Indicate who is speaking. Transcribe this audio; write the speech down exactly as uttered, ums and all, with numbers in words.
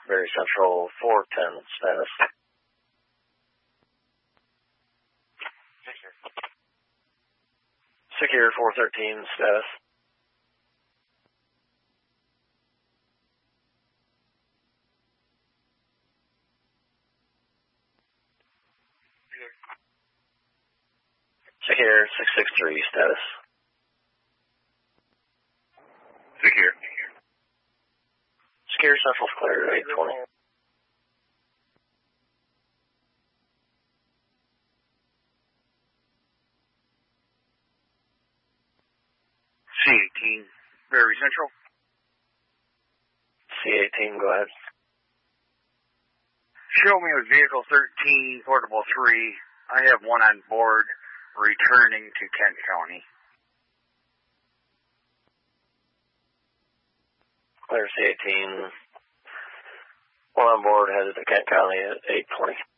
Speaker 1: Very Central four ten status. Secure four thirteen status. Secure six six three status.
Speaker 2: Secure.
Speaker 1: Secure Central's clear eight twenty.
Speaker 2: C eighteen, Very Central.
Speaker 1: C eighteen, go ahead.
Speaker 2: Show me with vehicle thirteen, portable three. I have one on board returning to Kent County.
Speaker 1: Clear C eighteen. One on board headed to Kent County at eight twenty.